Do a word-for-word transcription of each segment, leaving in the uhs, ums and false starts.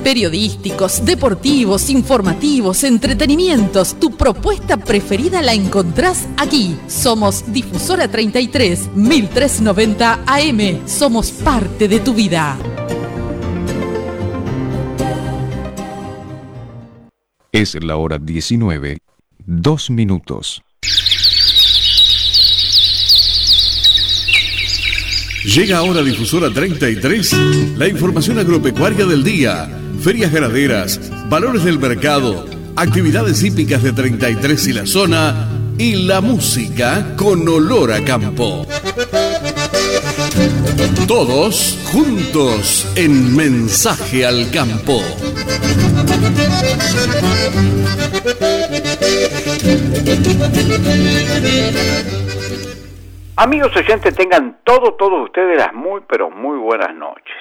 Periodísticos, deportivos, informativos, entretenimientos. Tu propuesta preferida la encontrás aquí. Somos Difusora treinta y tres, mil trescientos noventa A M. Somos parte de tu vida. Es la hora diecinueve, dos minutos. Llega ahora Difusora treinta y tres, la información agropecuaria del día, ferias ganaderas, valores del mercado, actividades hípicas de treinta y tres y la zona, y la música con olor a campo. Todos juntos en Mensaje al Campo. Amigos oyentes, tengan todo, todos ustedes las muy, pero muy buenas noches.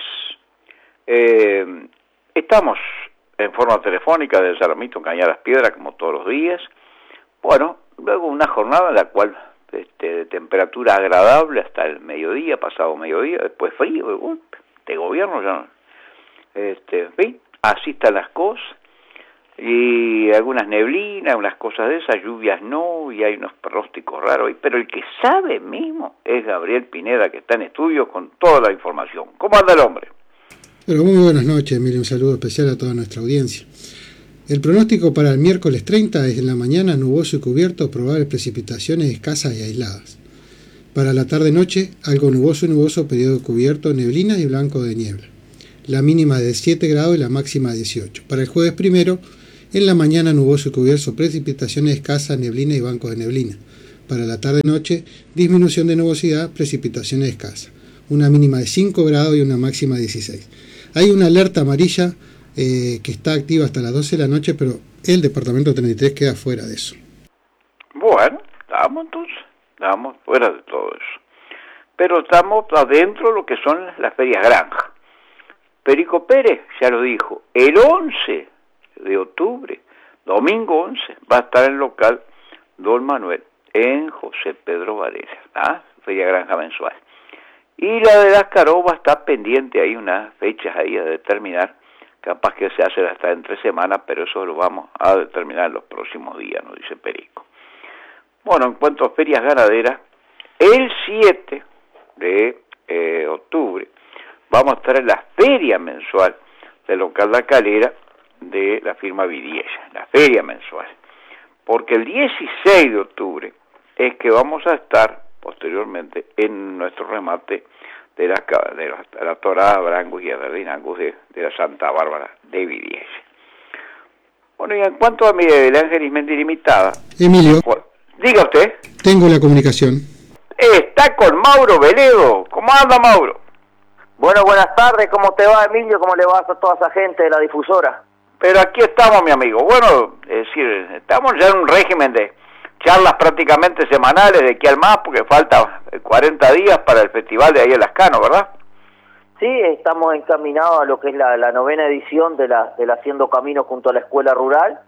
Eh, estamos en forma telefónica desde Salamito, Cañadas Piedra, como todos los días. Bueno, luego una jornada en la cual este, de temperatura agradable hasta el mediodía, pasado mediodía, después frío, uh, de gobierno ya no. Este, en fin, así están las cosas. Y algunas neblinas, unas cosas de esas, lluvias no, y hay unos pronósticos raros, pero el que sabe mismo es Gabriel Pineda, que está en estudio con toda la información. ¿Cómo anda el hombre? Pero muy buenas noches, Emilio, un saludo especial a toda nuestra audiencia. El pronóstico para el miércoles treinta es en la mañana nuboso y cubierto, probables precipitaciones escasas y aisladas. Para la tarde-noche, algo nuboso y nuboso, periodo cubierto, neblinas y blanco de niebla. La mínima de siete grados y la máxima de dieciocho. Para el jueves primero, en la mañana nuboso y cubierto, precipitaciones escasas, neblina y bancos de neblina. Para la tarde-noche, disminución de nubosidad, precipitaciones escasas. Una mínima de cinco grados y una máxima de dieciséis. Hay una alerta amarilla eh, que está activa hasta las doce de la noche, pero el departamento treinta y tres queda fuera de eso. Bueno, estamos entonces, estamos fuera de todo eso. Pero estamos adentro de lo que son las ferias granja. Perico Pérez ya lo dijo, el once de octubre, domingo once, va a estar en el local Don Manuel en José Pedro Varela, ¿ah? Feria Granja mensual. Y la de las Carobas está pendiente, hay unas fechas ahí a determinar, capaz que se hace hasta entre semanas, pero eso lo vamos a determinar en los próximos días, nos dice Perico. Bueno, en cuanto a ferias ganaderas, el siete de eh, octubre vamos a estar en la feria mensual del local La Calera de la firma Vidiella, la feria mensual, porque el dieciséis de octubre es que vamos a estar posteriormente en nuestro remate de la, de la, de la Torada Brangus y Aberdeen Angus de, de la Santa Bárbara de Vidiella. Bueno, y en cuanto a Miguel Ángel Ismendi Limitada, Emilio, pues, diga usted. Tengo la comunicación. Está con Mauro Veledo. ¿Cómo anda, Mauro? Bueno, buenas tardes, ¿cómo te va, Emilio? ¿Cómo le va a toda esa gente de la difusora? Pero aquí estamos, mi amigo. Bueno, es decir, estamos ya en un régimen de charlas prácticamente semanales de aquí al más, porque falta cuarenta días para el festival de ahí en Lascano, ¿verdad? Sí, estamos encaminados a lo que es la, la novena edición de la, de la Haciendo Camino junto a la Escuela Rural,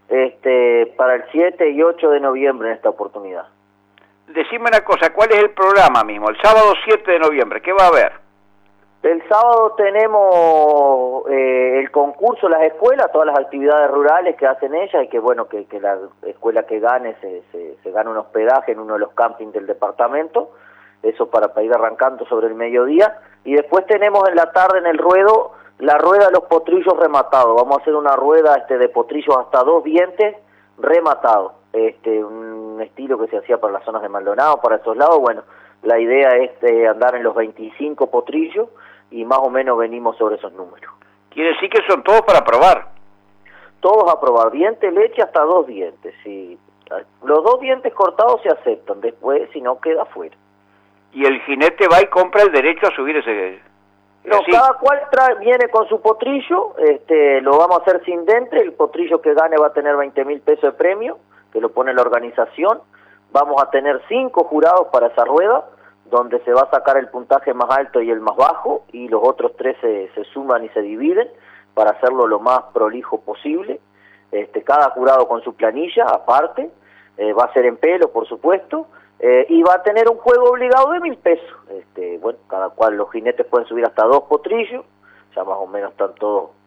este, para el siete y ocho de noviembre en esta oportunidad. Decime una cosa, ¿cuál es el programa mismo? El sábado siete de noviembre, ¿qué va a haber? El sábado tenemos eh, el concurso, las escuelas, todas las actividades rurales que hacen ellas y que bueno, que, que la escuela que gane se, se, se gane un hospedaje en uno de los campings del departamento, eso para, para ir arrancando sobre el mediodía. Y después tenemos en la tarde en el ruedo, la rueda de los potrillos rematados. Vamos a hacer una rueda este de potrillos hasta dos dientes rematados, este, un estilo que se hacía para las zonas de Maldonado, para esos lados. Bueno, la idea es eh, andar en los veinticinco potrillos y más o menos venimos sobre esos números. Quiere decir que son todos para probar. Todos a probar, diente, leche hasta dos dientes. Si los dos dientes cortados se aceptan, después si no queda fuera. Y el jinete va y compra el derecho a subir ese... No, así. cada cual trae, viene con su potrillo, este, lo vamos a hacer sin dente, el potrillo que gane va a tener veinte mil pesos de premio, que lo pone la organización. Vamos a tener cinco jurados para esa rueda, donde se va a sacar el puntaje más alto y el más bajo, y los otros tres se, se suman y se dividen para hacerlo lo más prolijo posible. Este, cada jurado con su planilla aparte, eh, va a ser en pelo, por supuesto, eh, y va a tener un juego obligado de mil pesos. Este, bueno, cada cual, los jinetes pueden subir hasta dos potrillos, ya más o menos están todos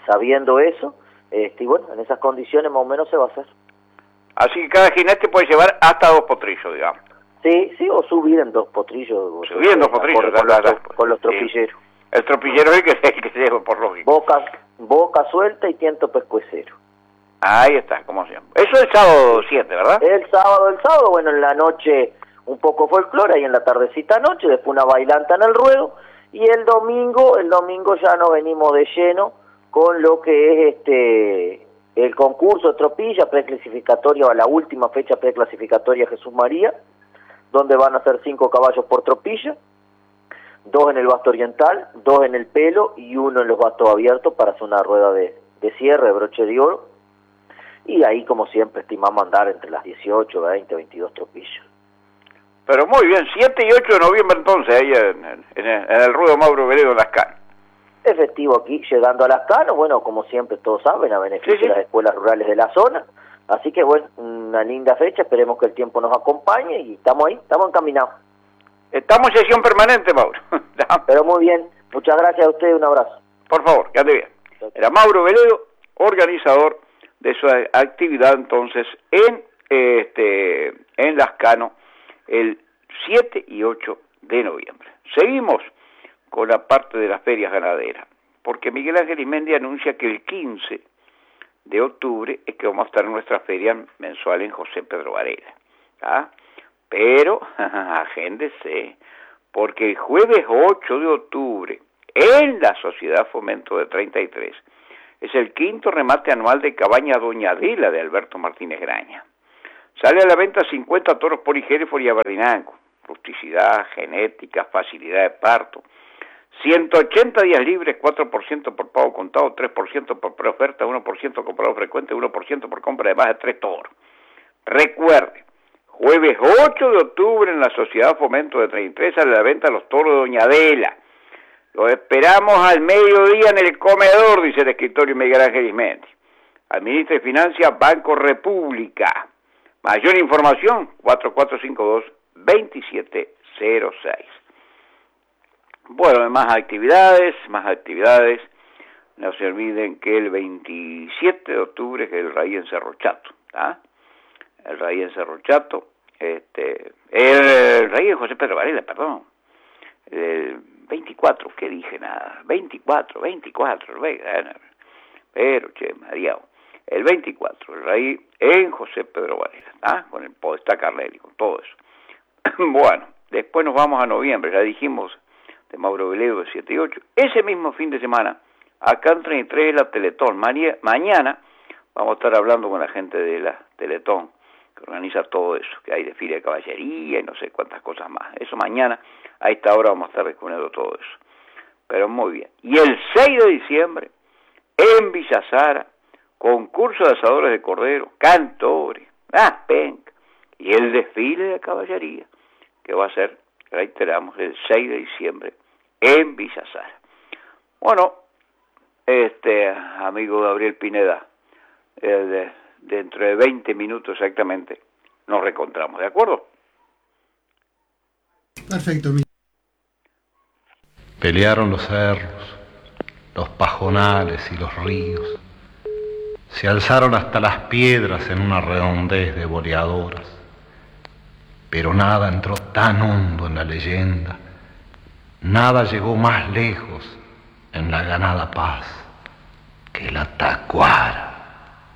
sabiendo eso, este, y bueno, en esas condiciones más o menos se va a hacer. Así que cada jinete puede llevar hasta dos potrillos, digamos. Sí, sí, o subir en dos potrillos. Subir en dos potrillos, con, con, los, con los tropilleros. Sí. El tropillero es el que, el que se lleva, por lógica. Boca, boca suelta y tiento pescuecero. Ahí está, como siempre. Eso es el sábado siete, ¿verdad? El sábado, el sábado, bueno, en la noche un poco folclore, ahí en la tardecita noche, después una bailanta en el ruedo, y el domingo, el domingo ya nos venimos de lleno con lo que es este el concurso de tropilla preclasificatoria, a la última fecha preclasificatoria Jesús María, donde van a ser cinco caballos por tropilla, dos en el basto oriental, dos en el pelo y uno en los bastos abiertos para hacer una rueda de, de cierre, de broche de oro. Y ahí, como siempre, estimamos andar entre las dieciocho, veinte, veintidós tropillas. Pero muy bien, siete y ocho de noviembre entonces, ahí en, en, en, el, en el ruedo Mauro Veredo en Las Canas. Efectivo aquí, llegando a Las Canas, bueno, como siempre todos saben, a beneficio sí, sí. de las escuelas rurales de la zona. Así que bueno, una linda fecha, esperemos que el tiempo nos acompañe y estamos ahí, estamos encaminados. Estamos en sesión permanente, Mauro. Pero muy bien, muchas gracias a usted, un abrazo. Por favor, que ande bien. Era Mauro Veredo, organizador de su actividad entonces en este en Las Canas el siete y ocho de noviembre. Seguimos con la parte de las ferias ganaderas, porque Miguel Ángel Ismendi anuncia que el quince de octubre es que vamos a estar en nuestra feria mensual en José Pedro Varela. ¿Ah? Pero, agéndese, porque el jueves ocho de octubre, en la Sociedad Fomento de treinta y tres, es el quinto remate anual de Cabaña Doña Adela de Alberto Martínez Graña. Sale a la venta cincuenta toros por Hereford y Abardinango. Rusticidad, genética, facilidad de parto. ciento ochenta días libres, cuatro por ciento por pago contado, tres por ciento por preoferta, uno por ciento comprado frecuente, uno por ciento por compra de más de tres toros. Recuerde, jueves ocho de octubre en la Sociedad Fomento de treinta y tres sale a la venta los toros de Doña Adela. Los esperamos al mediodía en el comedor, dice el escritorio Miguel Ángel Ismendi. Administra y financia Banco República. Mayor información, cuatro cuatro cinco dos, dos siete cero seis. Bueno, más actividades, más actividades. No se olviden que el veintisiete de octubre es el Raí en Cerro Chato. ¿Ah? El Raí en Cerro Chato. Este, el Raí en José Pedro Varela, perdón. El veinticuatro, ¿qué dije? Nada. veinticuatro, veinticuatro. Pero, che, Mariao. El veinticuatro, el Raí en José Pedro Varela. ¿Ah? Con el Podestá Carlelli, con todo eso. Bueno, después nos vamos a noviembre. Ya dijimos de Mauro Veredo de siete y ocho. Ese mismo fin de semana, acá en treinta y tres la Teletón. Mañana, mañana vamos a estar hablando con la gente de la Teletón, que organiza todo eso, que hay desfile de caballería y no sé cuántas cosas más. Eso mañana, a esta hora vamos a estar descubriendo todo eso. Pero muy bien. Y el seis de diciembre, en Villa Sara, concurso de asadores de cordero, cantores, ah, penca, y el desfile de caballería, que va a ser, reiteramos, el seis de diciembre en Villa Sara. Bueno, este amigo Gabriel Pineda, eh, de, dentro de veinte minutos exactamente nos reencontramos, ¿de acuerdo? Perfecto. Pelearon los cerros, los pajonales y los ríos. Se alzaron hasta las piedras en una redondez de boleadoras. Pero nada entró tan hondo en la leyenda, nada llegó más lejos en la ganada paz que la tacuara.